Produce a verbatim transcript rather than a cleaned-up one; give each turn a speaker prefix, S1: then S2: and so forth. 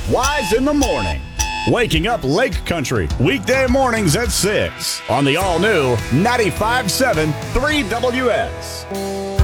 S1: Wise in the Morning. Waking up Lake Country, weekday mornings at six on the all-new ninety-five point seven three W S.